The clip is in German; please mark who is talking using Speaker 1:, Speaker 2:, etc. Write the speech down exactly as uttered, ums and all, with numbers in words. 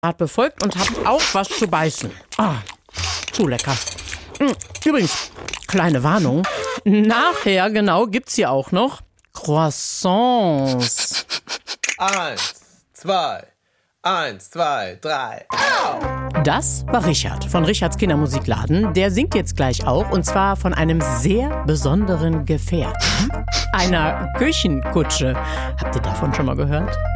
Speaker 1: Rat befolgt und habt auch was zu beißen. Ah, zu lecker. Übrigens, kleine Warnung. Nachher, genau, gibt's hier auch noch Croissants.
Speaker 2: Eins, zwei, eins, zwei, drei. Au!
Speaker 1: Das war Richard von Richards Kindermusikladen. Der singt jetzt gleich auch, und zwar von einem sehr besonderen Gefährt. Einer Küchenkutsche. Habt ihr davon schon mal gehört?